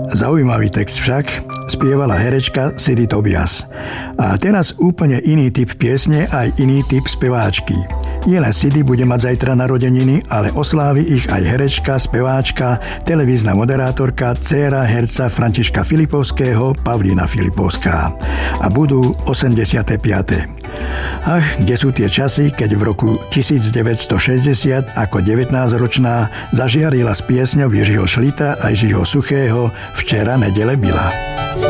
Zaujímavý text však spievala herečka Siri Tobias. A teraz úplne iný typ piesne, aj iný typ speváčky. Nielen Siri bude mať zajtra narodeniny, ale oslávi ich aj herečka, speváčka, televízna moderátorka, dcéra herca Františka Filipovského, Pavlína Filipovská. A budú 85. Ach, kde sú tie časy, keď v roku 1960 ako 19-ročná zažiarila s piesňou Jiřího Šlitra a Jiřího Suchého Včera nedele byla.